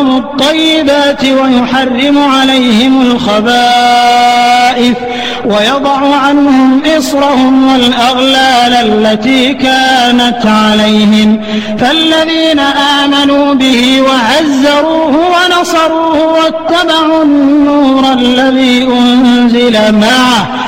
لهم الطيبات ويحرم عليهم الخبائث ويضع عنهم إصرهم والأغلال التي كانت عليهم. فالذين آمنوا به وعزروه ونصروه واتبعوا النور الذي أنزل معه